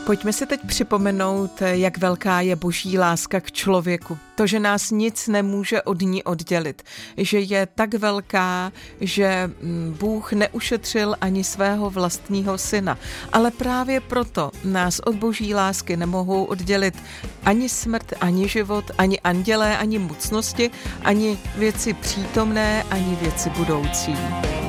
Pojďme si teď připomenout, jak velká je boží láska k člověku. To, že nás nic nemůže od ní oddělit. Že je tak velká, že Bůh neušetřil ani svého vlastního syna. Ale právě proto nás od boží lásky nemohou oddělit ani smrt, ani život, ani andělé, ani mocnosti, ani věci přítomné, ani věci budoucí.